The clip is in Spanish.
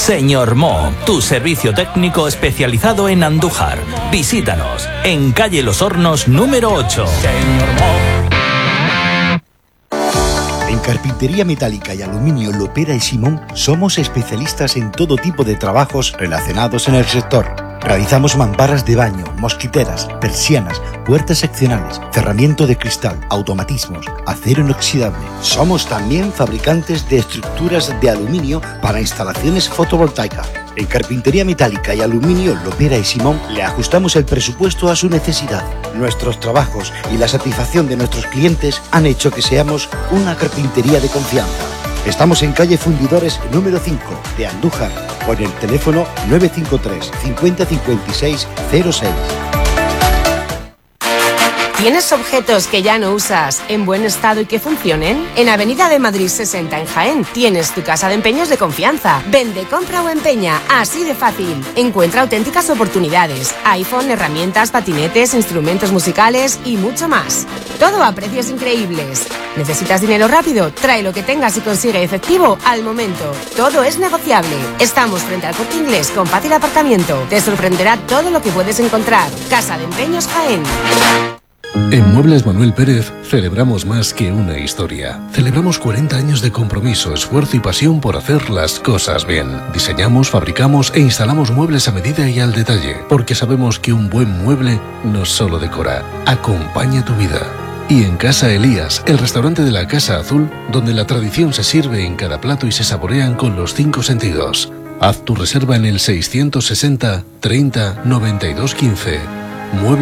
Señor Mo, tu servicio técnico especializado en Andújar. Visítanos en calle Los Hornos número 8. Señor Mo. En Carpintería Metálica y Aluminio Lopera y Simón somos especialistas en todo tipo de trabajos relacionados en el sector. Realizamos mamparas de baño, mosquiteras, persianas, puertas seccionales, cerramiento de cristal, automatismos, acero inoxidable. Somos también fabricantes de estructuras de aluminio para instalaciones fotovoltaicas. En Carpintería Metálica y Aluminio Lopera y Simón le ajustamos el presupuesto a su necesidad. Nuestros trabajos y la satisfacción de nuestros clientes han hecho que seamos una carpintería de confianza. Estamos en calle Fundidores número 5 de Andújar, con el teléfono 953 50 56 06. ¿Tienes objetos que ya no usas en buen estado y que funcionen? En Avenida de Madrid 60 en Jaén tienes tu casa de empeños de confianza. Vende, compra o empeña, así de fácil. Encuentra auténticas oportunidades. iPhone, herramientas, patinetes, instrumentos musicales y mucho más. Todo a precios increíbles. ¿Necesitas dinero rápido? Trae lo que tengas y consigue efectivo al momento. Todo es negociable. Estamos frente al Corte Inglés con fácil aparcamiento. Te sorprenderá todo lo que puedes encontrar. Casa de Empeños Jaén. En Muebles Manuel Pérez celebramos más que una historia. Celebramos 40 años de compromiso, esfuerzo y pasión por hacer las cosas bien. Diseñamos, fabricamos e instalamos muebles a medida y al detalle, porque sabemos que un buen mueble no solo decora, acompaña tu vida. Y en Casa Elías, el restaurante de la Casa Azul, donde la tradición se sirve en cada plato y se saborean con los 5 sentidos. Haz tu reserva en el 660 30 92 15. Muebles